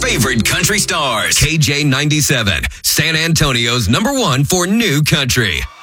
favorite country stars. KJ97, San Antonio's #1 for new country.